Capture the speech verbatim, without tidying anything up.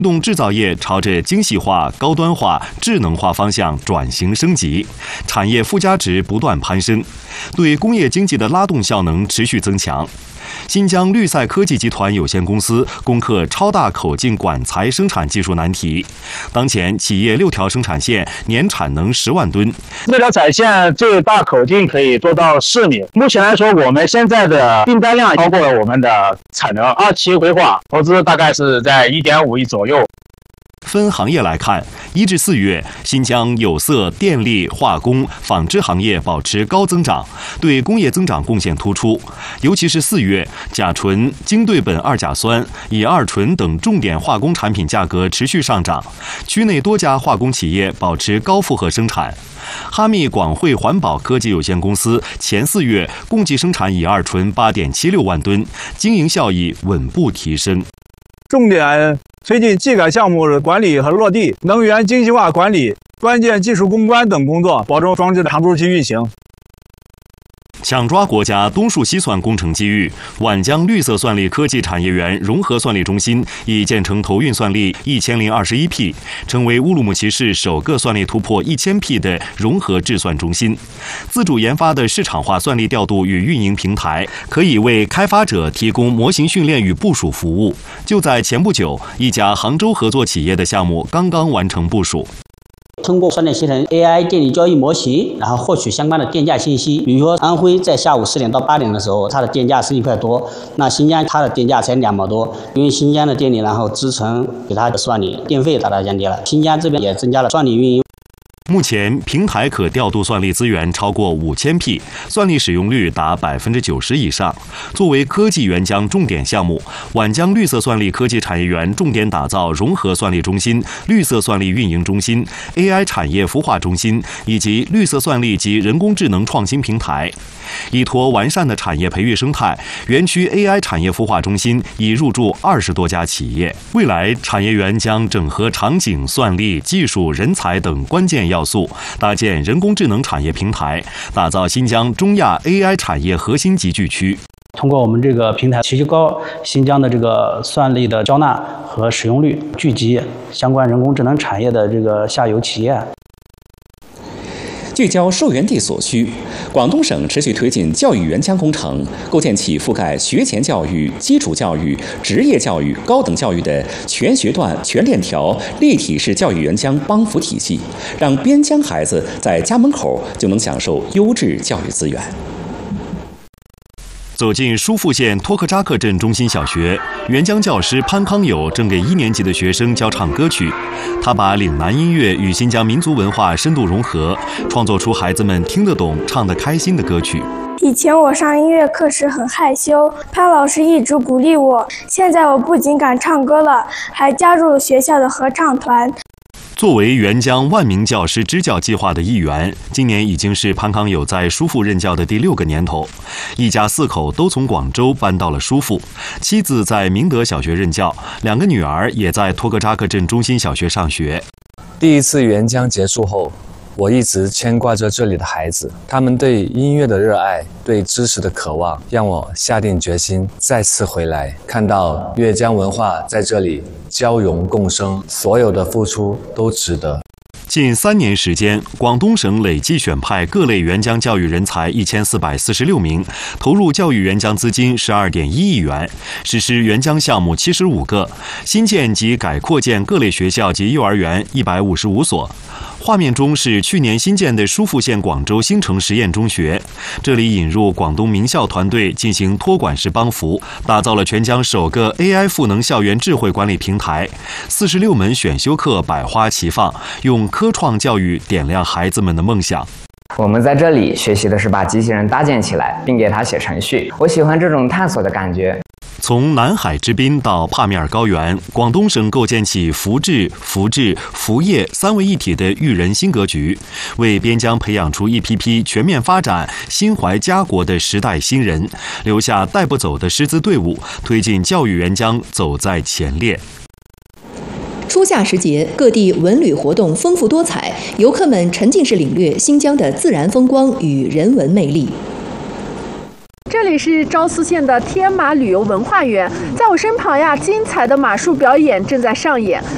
动制造业朝着精细化、高端化、智能化方向转型升级，产业附加值不断攀升，对工业经济的拉动效能持续增强。新疆绿赛科技集团有限公司攻克超大口径管材生产技术难题，当前企业六条生产线年产能十万吨。 这条产线最大口径可以做到四米。目前来说，我们现在的订单量超过了我们的产能。二期规划投资大概是在一点五亿左右。 分行业来看，一至四月，新疆有色、电力、化工、纺织行业保持高增长，对工业增长贡献突出。尤其是四月，甲醇、精对苯二甲酸、乙二醇等重点化工产品价格持续上涨，区内多家化工企业保持高负荷生产。哈密广汇环保科技有限公司前四月共计生产乙二醇八点七六万吨，经营效益稳步提升。 重点推进技改项目管理和落地，能源精细化管理、关键技术攻关等工作，保证装置的长周期运行。 抢抓国家东数西算工程机遇，皖江绿色算力科技产业园融合算力中心已建成投运算力一千零二十一匹，成为乌鲁木齐市首个算力突破一千匹的融合制算中心。自主研发的市场化算力调度与运营平台，可以为开发者提供模型训练与部署服务。就在前不久，一家杭州合作企业的项目刚刚完成部署。 通过算力协同 A I 电力交易模型，然后获取相关的电价信息。比如说安徽在下午四点到八点的时候，它的电价是一块多，那新疆它的电价才两毛多。因为新疆的电力然后支撑给它的算力，电费大大降低了。新疆这边也增加了算力运营。 目前，平台可调度算力资源超过五千匹，算力使用率达百分之九十以上。作为科技援疆重点项目，皖江绿色算力科技产业园重点打造融合算力中心、绿色算力运营中心、A I 产业孵化中心以及绿色算力及人工智能创新平台。依托完善的产业培育生态，园区 A I 产业孵化中心已入驻二十多家企业。未来，产业园将整合场景、算力、技术、人才等关键要素，搭建人工智能产业平台，打造新疆中亚 A I 产业核心集聚区。 通过我们这个平台，提高新疆的这个算力的交纳和使用率，聚集相关人工智能产业的这个下游企业。 聚焦受源地所需，广东省持续推进教育援疆工程，构建起覆盖学前教育、基础教育、职业教育、高等教育的全学段、全链条立体式教育援疆帮扶体系，让边疆孩子在家门口就能享受优质教育资源。 走进疏附县托克扎克镇中心小学，援疆教师潘康友正给一年级的学生教唱歌曲。他把岭南音乐与新疆民族文化深度融合，创作出孩子们听得懂、唱得开心的歌曲。 以前我上音乐课时很害羞，潘老师一直鼓励我。现在我不仅敢唱歌了，还加入了学校的合唱团。 作为援疆万名教师支教计划的一员，今年已经是潘康友在疏附任教的第六个年头。一家四口都从广州搬到了疏附，妻子在明德小学任教，两个女儿也在托克扎克镇中心小学上学。 第一次援疆结束后，我一直牵挂着这里的孩子，他们对音乐的热爱，对知识的渴望，让我下定决心再次回来，看到粤江文化在这里交融共生，所有的付出都值得。 近三年时间，广东省累计选派各类援疆教育人才一千四百四十六名，投入教育援疆资金十二点一亿元，实施援疆项目七十五个，新建及改扩建各类学校及幼儿园一百五十五所。画面中是去年新建的疏附县广州新城实验中学，这里引入广东名校团队进行托管式帮扶，打造了全疆首个 A I 赋能校园智慧管理平台。四十六门选修课百花齐放，用科创教育点亮孩子们的梦想。 我们在这里学习的是把机器人搭建起来，并给它写程序。我喜欢这种探索的感觉。 从南海之滨到帕米尔高原，广东省构建起福智、福智、福业三位一体的育人新格局，为边疆培养出一批批全面发展、心怀家国的时代新人，留下带不走的师资队伍，推进教育援疆走在前列。 初夏时节，各地文旅活动丰富多彩，游客们沉浸式领略新疆的自然风光与人文魅力。 这里是昭苏县的天马旅游文化园，在我身旁呀，精彩的马术表演正在上演。